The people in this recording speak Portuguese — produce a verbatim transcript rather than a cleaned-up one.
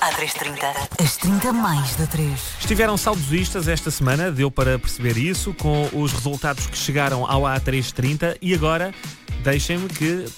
A trezentos e trinta. As trinta mais da três. Estiveram saudosistas esta semana, deu para perceber isso, com os resultados que chegaram ao A trezentos e trinta e agora deixem-me que